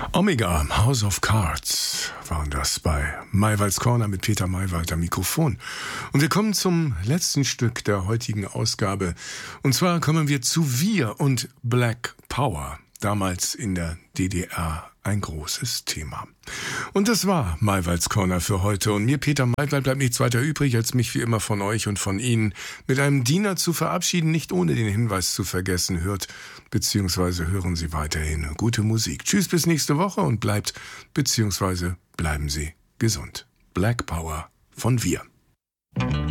Omega, House of Cards, waren das bei Maywalds Corner mit Peter Maywald am Mikrofon. Und wir kommen zum letzten Stück der heutigen Ausgabe. Und zwar kommen wir zu Wir und Black Power. Damals in der DDR ein großes Thema. Und das war Maywalds Corner für heute. Und mir, Peter Maywald, bleibt nichts weiter übrig, als mich wie immer von euch und von Ihnen mit einem Diener zu verabschieden, nicht ohne den Hinweis zu vergessen. Hört bzw. hören Sie weiterhin gute Musik. Tschüss, bis nächste Woche und bleibt bzw. bleiben Sie gesund. Black Power von Wir.